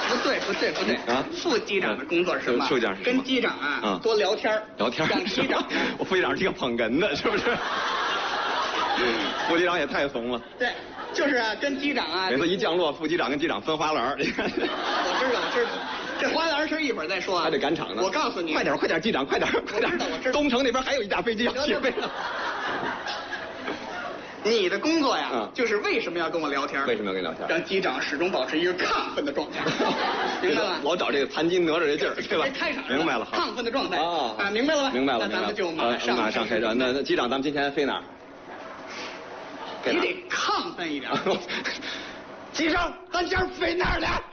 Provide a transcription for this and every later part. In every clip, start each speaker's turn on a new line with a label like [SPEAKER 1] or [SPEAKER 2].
[SPEAKER 1] 不对啊！副机长的工作是什么？
[SPEAKER 2] 副机长是什么？
[SPEAKER 1] 跟机长啊多聊天
[SPEAKER 2] 聊天。
[SPEAKER 1] 让机长，
[SPEAKER 2] 我副机长是一个捧哏的，是不是？副机长也太怂了。
[SPEAKER 1] 对，就是啊，跟机长啊。
[SPEAKER 2] 每次一降落，副机长跟机长分花篮。你看。
[SPEAKER 1] 我知道，这花篮是一会儿再说啊。
[SPEAKER 2] 还得赶场呢。
[SPEAKER 1] 我告诉你，
[SPEAKER 2] 快点，机长，快点！
[SPEAKER 1] 我知道。
[SPEAKER 2] 东城那边还有一架飞机要起飞呢。
[SPEAKER 1] 你的工作呀，就是为什么要跟我聊天？
[SPEAKER 2] 为什么要跟你聊天？
[SPEAKER 1] 让机长始终保持一个亢奋的状态，明白了？
[SPEAKER 2] 老找这个残金哪吒这劲儿，对吧？
[SPEAKER 1] 开场
[SPEAKER 2] 明白了，
[SPEAKER 1] 亢奋的状态啊，明白了吧？
[SPEAKER 2] 明白了。
[SPEAKER 1] 那咱们就马上
[SPEAKER 2] 开战。那机长，咱们今天飞哪儿？
[SPEAKER 1] 你得亢奋一点。
[SPEAKER 2] 机长，咱今儿飞哪儿了？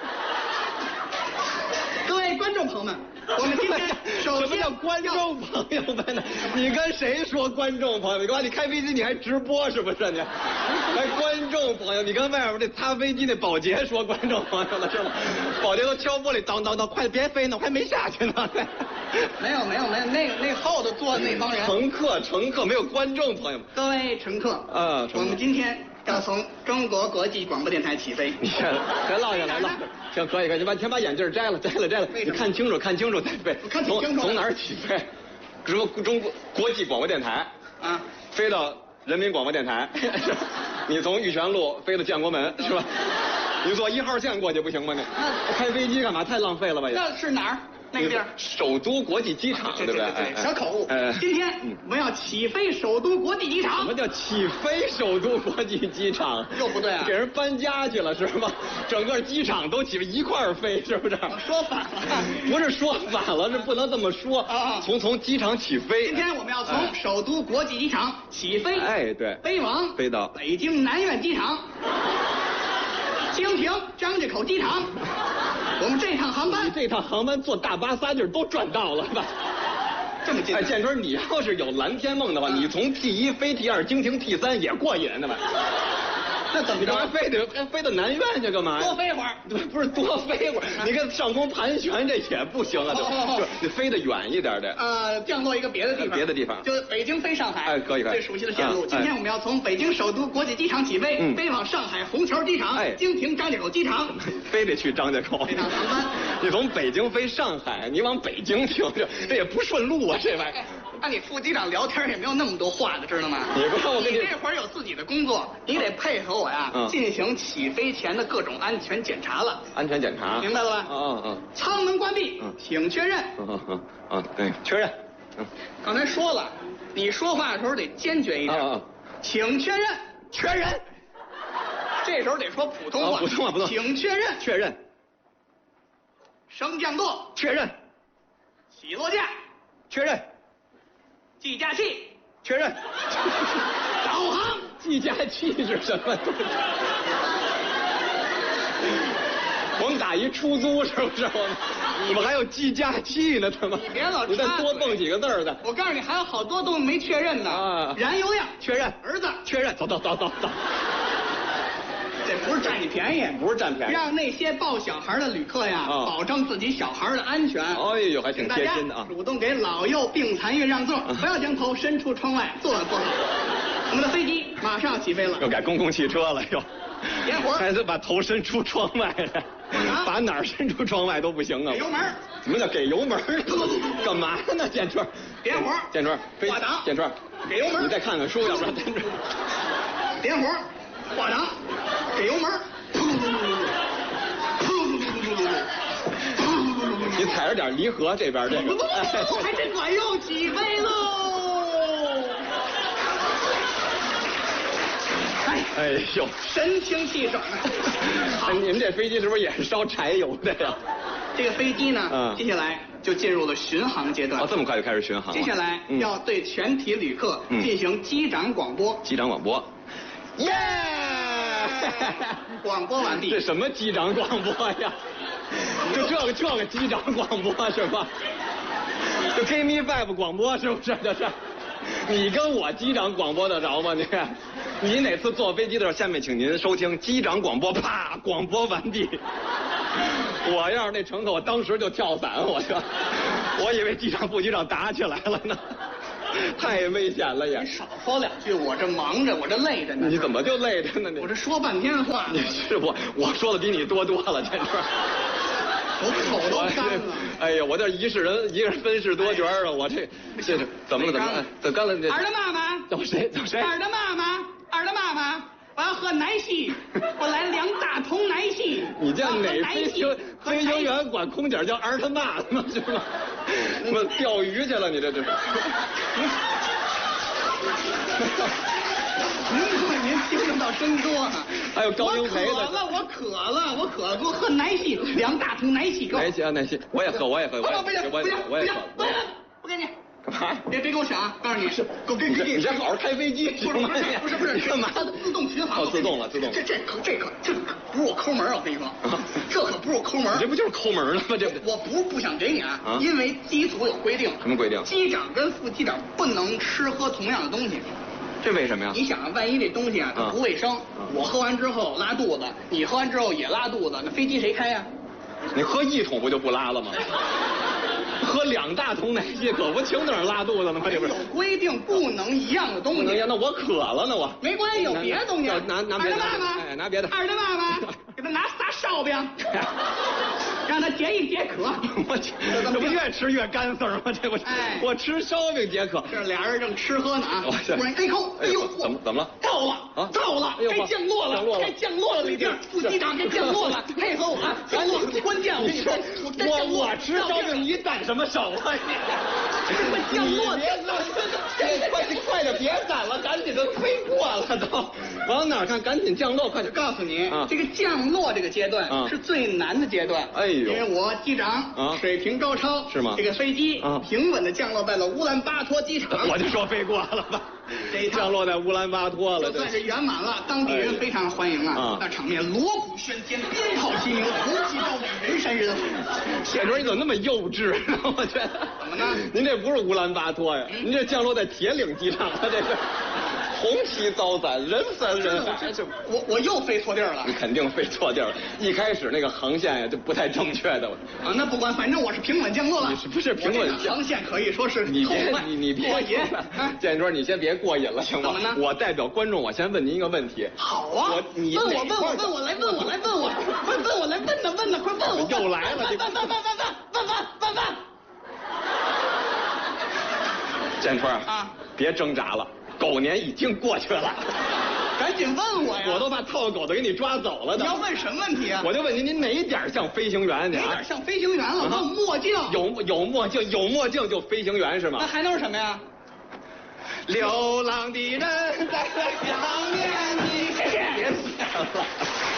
[SPEAKER 1] 各位观众朋友们。我们今天
[SPEAKER 2] 什么叫观众朋友们呢？你跟谁说观众朋友？你开飞机你还直播是不是你？还观众朋友？你跟外边这擦飞机那保洁说观众朋友了是吗？保洁都敲玻璃，当，快别飞呢，我还没下去呢。
[SPEAKER 1] 没有，那后头坐那帮人。
[SPEAKER 2] 乘客没有观众朋友们。
[SPEAKER 1] 各位乘客，我们今天要从中国国际广播电台起飞。
[SPEAKER 2] 你看，再落下来了。行，可以，你先把眼镜摘了，你看清楚再飞。
[SPEAKER 1] 看挺清楚。
[SPEAKER 2] 从哪儿起飞？什么中国国际广播电台啊？飞到人民广播电台。你从玉泉路飞到建国门是吧？你坐1号线过去不行吗？你开飞机干嘛？太浪费了吧？
[SPEAKER 1] 那是哪儿？那个地儿？
[SPEAKER 2] 首都国际机场，对不对？
[SPEAKER 1] 小口误。今天我们要起飞首都国际机场。
[SPEAKER 2] 什么叫起飞首都国际机场？
[SPEAKER 1] 又不对啊！
[SPEAKER 2] 给人搬家去了是吗？整个机场都起飞一块儿飞，是不是？
[SPEAKER 1] 我说反了。
[SPEAKER 2] 不是说反了，这不能这么说啊！从机场起飞。
[SPEAKER 1] 今天我们要从首都国际机场起飞。
[SPEAKER 2] 对。
[SPEAKER 1] 飞到北京南苑机场。经停张家口机场。我们这趟航班
[SPEAKER 2] 坐大巴撒劲儿都赚到了吧？
[SPEAKER 1] 这么近。
[SPEAKER 2] 建春，你要是有蓝天梦的话，你从 T1 飞 T2，经停 T3也过瘾的吧？
[SPEAKER 1] 那怎么着？
[SPEAKER 2] 飞到南苑去干嘛呀？
[SPEAKER 1] 多飞会儿，
[SPEAKER 2] 不是多飞会儿，你跟上空盘旋这也不行啊，就你飞得远一点的。
[SPEAKER 1] 降落一个别的地方，就北京飞上海。
[SPEAKER 2] 可以。
[SPEAKER 1] 最熟悉的线路。今天我们要从北京首都国际机场起飞，飞往上海虹桥机场，经停张家口机场。
[SPEAKER 2] 非得去张家口。
[SPEAKER 1] 这趟航班，
[SPEAKER 2] 你从北京飞上海，你往北京停，这也不顺路啊，这玩意儿。
[SPEAKER 1] 按你副机长聊天也没有那么多话的，知道吗？
[SPEAKER 2] 你不让我跟你
[SPEAKER 1] 这会儿有自己的工作，你得配合我呀，进行起飞前的各种安全检查了。
[SPEAKER 2] 安全检查，
[SPEAKER 1] 明白了吧？舱门关闭，请确认。
[SPEAKER 2] 对，确认。
[SPEAKER 1] 刚才说了，你说话的时候得坚决一点。请确认。
[SPEAKER 2] 确认。
[SPEAKER 1] 这时候得说普通话。
[SPEAKER 2] 普通话。
[SPEAKER 1] 请确认。
[SPEAKER 2] 确认。
[SPEAKER 1] 升降舵。
[SPEAKER 2] 确认。
[SPEAKER 1] 起落架。
[SPEAKER 2] 确认。
[SPEAKER 1] 计价器。
[SPEAKER 2] 确认。
[SPEAKER 1] 导航。
[SPEAKER 2] 计价器是什么？我们打一出租是不是？我们还有计价器呢，他妈！
[SPEAKER 1] 你别老
[SPEAKER 2] 你再多蹦几个字儿的。
[SPEAKER 1] 我告诉你，还有好多东西没确认呢。燃油量
[SPEAKER 2] 确认，
[SPEAKER 1] 儿子
[SPEAKER 2] 确认，走。
[SPEAKER 1] 这不是占你便宜，
[SPEAKER 2] 不是占便宜，
[SPEAKER 1] 让那些抱小孩的旅客呀，保证自己小孩的安全。
[SPEAKER 2] 哎呦，还挺贴心的啊！
[SPEAKER 1] 主动给老幼病残孕让座，不要将头伸出窗外，坐好。我们的飞机马上要起飞了，
[SPEAKER 2] 又改公共汽车了又。
[SPEAKER 1] 点火！
[SPEAKER 2] 还是把头伸出窗外来，把哪儿伸出窗外都不行啊！
[SPEAKER 1] 给油门！
[SPEAKER 2] 什么叫给油门？干嘛呢？建春，
[SPEAKER 1] 点火！
[SPEAKER 2] 建春，
[SPEAKER 1] 挂档！
[SPEAKER 2] 建春，
[SPEAKER 1] 给油门！
[SPEAKER 2] 你再看看书，要不然建春。
[SPEAKER 1] 点火，挂档，给油门！
[SPEAKER 2] 你踩着点离合这边这个，
[SPEAKER 1] 还真管用，起飞喽！
[SPEAKER 2] 哎呦，
[SPEAKER 1] 神清气爽啊！
[SPEAKER 2] 你们这飞机是不是也是烧柴油的呀？
[SPEAKER 1] 这个飞机呢，接下来就进入了巡航阶段。
[SPEAKER 2] 这么快就开始巡航了？
[SPEAKER 1] 接下来要对全体旅客进行机长广播。
[SPEAKER 2] 机长广播，耶！
[SPEAKER 1] 广播完毕。
[SPEAKER 2] 这什么机长广播呀？就这个机长广播是吧？就 Give me five 广播是不是？这是。你跟我机长广播得着吗？你哪次坐飞机的时候，下面请您收听机长广播，啪，广播完毕。我要是那乘客，我当时就跳伞，我以为机长副机长打起来了呢。 太危险了也。
[SPEAKER 1] 你少说两句，我这忙着，我这累着呢。
[SPEAKER 2] 你怎么就累着呢？你
[SPEAKER 1] 我这说半天话。
[SPEAKER 2] 你是我说的比你多了，建川。
[SPEAKER 1] 我口都干了。
[SPEAKER 2] 哎呀，我这一个人分饰多角啊！我这是怎么了？怎么干了？
[SPEAKER 1] 儿的妈妈。
[SPEAKER 2] 找谁？
[SPEAKER 1] 儿的妈妈，我要喝奶昔，我来2大桶奶昔。
[SPEAKER 2] 你这哪飞行员管空姐叫儿他妈吗？是吧？什么钓鱼去了？你这是？
[SPEAKER 1] 您听得到真多啊！
[SPEAKER 2] 还有高英培的。
[SPEAKER 1] 我渴了，给我喝奶昔，2大桶奶昔。
[SPEAKER 2] 奶昔，我也喝。
[SPEAKER 1] 不给你。
[SPEAKER 2] 干嘛？
[SPEAKER 1] 别给我抢！告诉你，给
[SPEAKER 2] 你先好好开飞机。
[SPEAKER 1] 不是，
[SPEAKER 2] 你干嘛？
[SPEAKER 1] 它自动巡航。
[SPEAKER 2] 自动了。这
[SPEAKER 1] 可不是我抠门啊！我跟你说，这可不是我抠门。
[SPEAKER 2] 这不就是抠门了吗？这
[SPEAKER 1] 我不想给你啊，因为机组有规定。
[SPEAKER 2] 什么规定？
[SPEAKER 1] 机长跟副机长不能吃喝同样的东西。
[SPEAKER 2] 这为什么呀？
[SPEAKER 1] 你想啊，万一这东西啊它不卫生，我喝完之后拉肚子，你喝完之后也拉肚子，那飞机谁开呀？
[SPEAKER 2] 你喝1桶不就不拉了吗？喝2大桶奶昔可不轻点拉肚子了吗？这不是
[SPEAKER 1] 有规定不能一样的东西。
[SPEAKER 2] 那我渴了呢，我
[SPEAKER 1] 没关系，有别的东西。
[SPEAKER 2] 拿别的。
[SPEAKER 1] 儿的妈妈，
[SPEAKER 2] 拿别的。
[SPEAKER 1] 儿的妈妈，给他拿仨烧饼，让他解一解渴。
[SPEAKER 2] 这不越吃越干丝吗？这不，我吃烧饼解渴。
[SPEAKER 1] 这俩人正吃喝呢啊！突然一口，哎呦，
[SPEAKER 2] 怎么了？
[SPEAKER 1] 到了，该降落了，李丁，副机长该降落了，配合我，降落很关键。
[SPEAKER 2] 我吃烧饼，你攒什么手啊？
[SPEAKER 1] 快降落！
[SPEAKER 2] 快点，别攒了，赶紧的飞过了都。往哪看？赶紧降落，快点！
[SPEAKER 1] 告诉你，这个降落这个阶段是最难的阶段。
[SPEAKER 2] 哎呦，
[SPEAKER 1] 因为我机长水平高超，
[SPEAKER 2] 是吗？
[SPEAKER 1] 这个飞机平稳的降落在了乌兰巴托机场。
[SPEAKER 2] 我就说飞过了吧。这降落在乌兰巴托了，
[SPEAKER 1] 就算是圆满了，当地人非常欢迎啊！那场面锣鼓喧天，鞭炮齐鸣，红旗高举，人山人海。
[SPEAKER 2] 谢卓，你怎么那么幼稚？我觉得
[SPEAKER 1] 怎么呢？
[SPEAKER 2] 您这不是乌兰巴托呀，您这降落在铁岭机场了，这是红旗招展，人山人海。
[SPEAKER 1] 我又飞错地儿了。
[SPEAKER 2] 你肯定飞错地儿了，一开始那个航线呀就不太正确的。
[SPEAKER 1] 那不管，反正我是平稳降落了。
[SPEAKER 2] 你是不是平稳
[SPEAKER 1] 航线可以说是
[SPEAKER 2] 你别
[SPEAKER 1] 过瘾。
[SPEAKER 2] 建卓，你先别过瘾了，行吗？
[SPEAKER 1] 怎么呢？
[SPEAKER 2] 我代表观众，我先问您一个问题。
[SPEAKER 1] 好啊，问我，快问呢，快问我！
[SPEAKER 2] 又来了，
[SPEAKER 1] 问！
[SPEAKER 2] 建川啊，别挣扎了，狗年已经过去了，
[SPEAKER 1] 赶紧问我呀！
[SPEAKER 2] 我都把套狗的给你抓走了的。
[SPEAKER 1] 你要问什么问题啊？
[SPEAKER 2] 我就问您哪点像飞行员？
[SPEAKER 1] 哪点像飞行员了？有墨镜。
[SPEAKER 2] 有墨镜就飞行员是吗？
[SPEAKER 1] 那还能是什么呀？
[SPEAKER 2] 流浪的人在想念你。
[SPEAKER 1] 别
[SPEAKER 2] 别了。